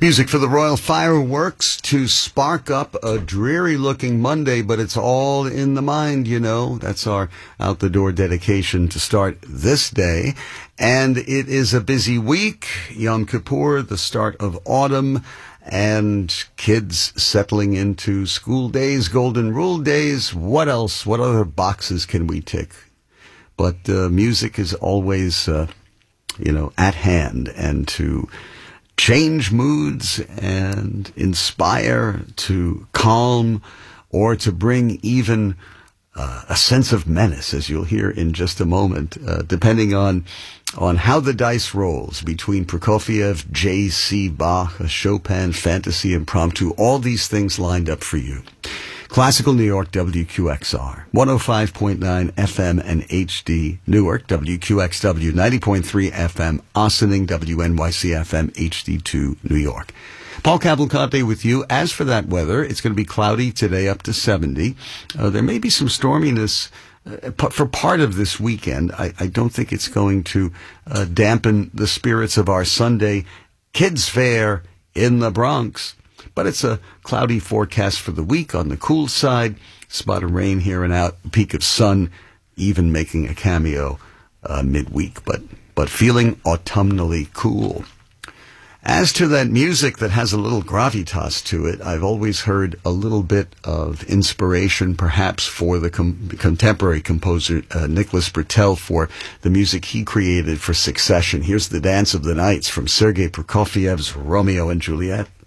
Music for the Royal Fireworks to spark up a dreary-looking Monday, but it's all in the mind, you know. That's our out-the-door dedication to start this day. And it is a busy week. Yom Kippur, the start of autumn, and kids settling into school days, golden rule days. What else? What other boxes can we tick? But music is always, at hand, and to change moods and inspire, to calm, or to bring even a sense of menace, as you'll hear in just a moment, depending on how the dice rolls between Prokofiev, J.C. Bach, a Chopin fantasy impromptu, all these things lined up for you. Classical New York, WQXR, 105.9 FM and HD, Newark, WQXW, 90.3 FM, Ossining, WNYC FM, HD2, New York. Paul Cavalcante with you. As for that weather, it's going to be cloudy today up to 70. There may be some storminess for part of this weekend. I don't think it's going to dampen the spirits of our Sunday kids fair in the Bronx. But it's a cloudy forecast for the week on the cool side. Spot of rain here and out. Peak of sun even making a cameo midweek. But feeling autumnally cool. As to that music that has a little gravitas to it, I've always heard a little bit of inspiration perhaps for the contemporary composer Nicholas Britell for the music he created for Succession. Here's the Dance of the Nights from Sergei Prokofiev's Romeo and Juliet.